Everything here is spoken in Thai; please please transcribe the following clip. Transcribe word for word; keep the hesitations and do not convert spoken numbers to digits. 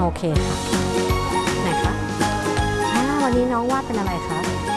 โอเคค่ะไหนคะอ่าวันนี้น้องวาดเป็นอะไรคะ